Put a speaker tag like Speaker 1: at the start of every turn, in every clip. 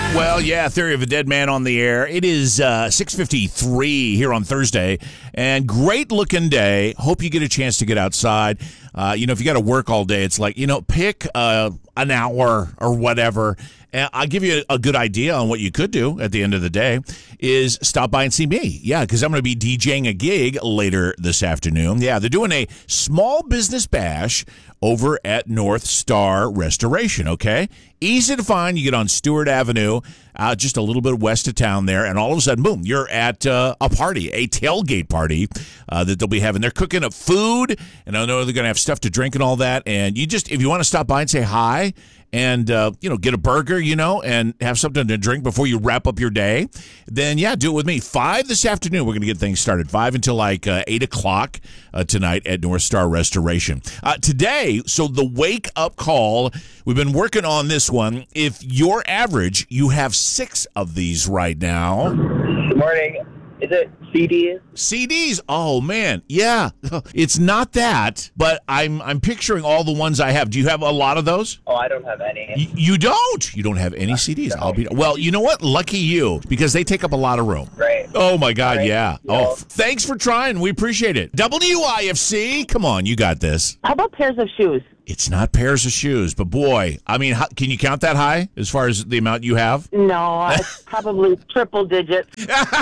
Speaker 1: Well, yeah, Theory of a Dead Man on the air. It is 6:53 here on Thursday, and great looking day. Hope you get a chance to get outside. If you got to work all day, it's like, pick an hour or whatever. And I'll give you a good idea on what you could do at the end of the day is stop by and see me. Yeah, because I'm going to be DJing a gig later this afternoon. Yeah, they're doing a small business bash over at North Star Restoration, okay? Easy to find. You get on Stewart Avenue, just a little bit west of town there, and all of a sudden, boom, you're at a party, a tailgate party that they'll be having. They're cooking up food, and I know they're going to have stuff to drink and all that, and if you want to stop by and say hi, and, get a burger, and have something to drink before you wrap up your day, then, yeah, do it with me. 5 this afternoon, we're going to get things started. 5 until 8 o'clock tonight at North Star Restoration. Today, so the wake-up call, we've been working on this one. If you're average, you have 6 of these right now.
Speaker 2: Good morning. Is it CDs?
Speaker 1: CDs? Oh, man. Yeah. It's not that, but I'm picturing all the ones I have. Do you have a lot of those?
Speaker 2: Oh, I don't have any.
Speaker 1: You don't? You don't have any CDs?
Speaker 2: No.
Speaker 1: Well, you know what? Lucky you, because they take up a lot of room.
Speaker 2: Right.
Speaker 1: Oh, my God, right. Yeah.
Speaker 2: No.
Speaker 1: Oh, thanks for trying. We appreciate it. WIFC, come on, you got this.
Speaker 3: How about pairs of shoes?
Speaker 1: It's not pairs of shoes, but boy, I mean, can you count that high as far as the amount you have?
Speaker 3: No, probably triple digits.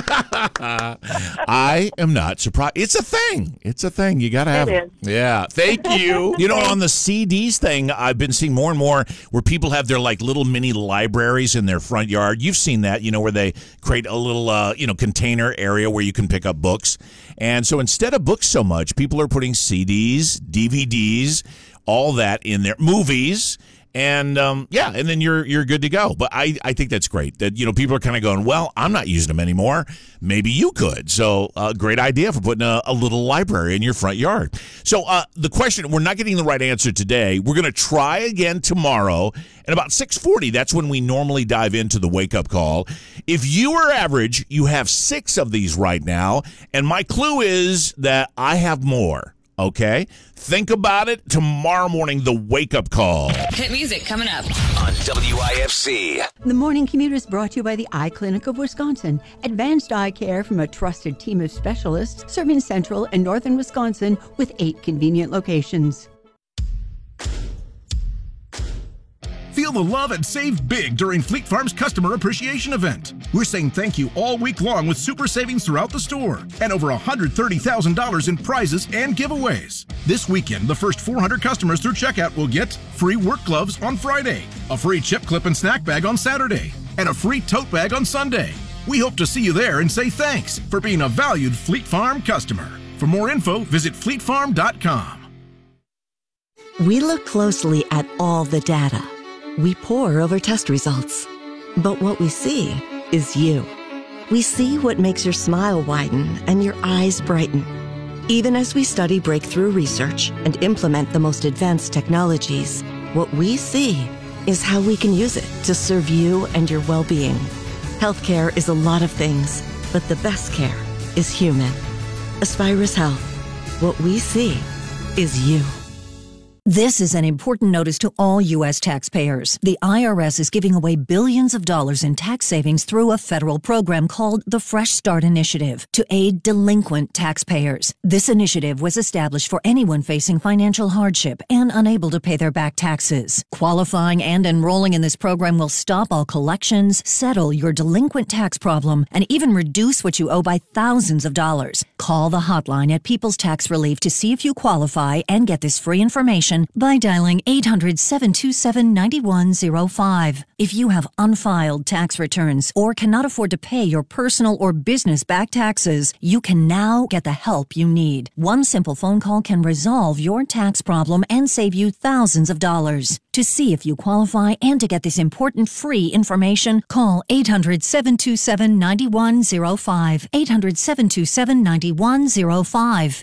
Speaker 1: I am not surprised. It's a thing. It's a thing. You got to have it. Yeah. Thank you. On the CDs thing, I've been seeing more and more where people have their little mini libraries in their front yard. You've seen that, where they create a little, container area where you can pick up books. And so instead of books so much, people are putting CDs, DVDs, all that in there, movies, and and then you're good to go. But I think that's great that people are kind of going, well, I'm not using them anymore. Maybe you could. So great idea for putting a little library in your front yard. So the question, we're not getting the right answer today. We're going to try again tomorrow. And about 6:40, that's when we normally dive into the wake-up call. If you are average, you have 6 of these right now. And my clue is that I have more. Okay? Think about it tomorrow morning, the wake-up call.
Speaker 4: Hit music coming up
Speaker 5: on WIFC.
Speaker 6: The Morning Commute is brought to you by the Eye Clinic of Wisconsin. Advanced eye care from a trusted team of specialists serving central and northern Wisconsin with 8 convenient locations.
Speaker 7: Feel the love and save big during Fleet Farm's Customer Appreciation Event. We're saying thank you all week long with super savings throughout the store and over $130,000 in prizes and giveaways. This weekend, the first 400 customers through checkout will get free work gloves on Friday, a free chip clip and snack bag on Saturday, and a free tote bag on Sunday. We hope to see you there and say thanks for being a valued Fleet Farm customer. For more info, visit fleetfarm.com.
Speaker 8: We look closely at all the data. We pore over test results. But what we see is you. We see what makes your smile widen and your eyes brighten. Even as we study breakthrough research and implement the most advanced technologies, what we see is how we can use it to serve you and your well-being. Healthcare is a lot of things, but the best care is human. Aspirus Health. What we see is you.
Speaker 9: This is an important notice to all U.S. taxpayers. The IRS is giving away billions of dollars in tax savings through a federal program called the Fresh Start Initiative to aid delinquent taxpayers. This initiative was established for anyone facing financial hardship and unable to pay their back taxes. Qualifying and enrolling in this program will stop all collections, settle your delinquent tax problem, and even reduce what you owe by thousands of dollars. Call the hotline at People's Tax Relief to see if you qualify and get this free information by dialing 800-727-9105. If you have unfiled tax returns or cannot afford to pay your personal or business back taxes, you can now get the help you need. One simple phone call can resolve your tax problem and save you thousands of dollars. To see if you qualify and to get this important free information, call 800-727-9105. 800-727-9105.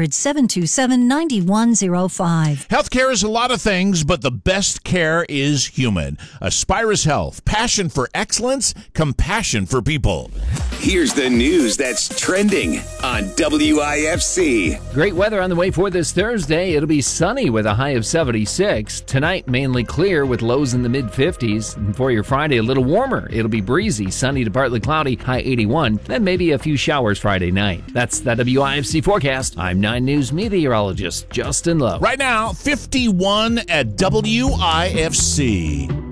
Speaker 9: 800-727-9105.
Speaker 1: Healthcare is a lot of things, but the best care is human. Aspirus Health. Passion for excellence, compassion for people.
Speaker 5: Here's the news that's trending on WIFC.
Speaker 10: Great weather on the way for this Thursday. It'll be sunny with a high of 76. Tonight, mainly
Speaker 4: mainly clear with lows in the mid-50s. And for your Friday, a little warmer. It'll be breezy, sunny to partly cloudy, high 81, then maybe a few showers Friday night. That's the WIFC forecast. I'm 9 News meteorologist Justin Lowe.
Speaker 1: Right now, 51 at WIFC.